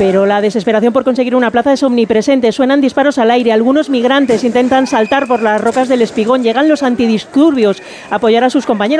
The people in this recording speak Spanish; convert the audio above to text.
Pero la desesperación por conseguir una plaza es omnipresente. Suenan disparos al aire. Algunos migrantes intentan saltar por las rocas del Espigón. Llegan los antidisturbios a apoyar a sus compañeros.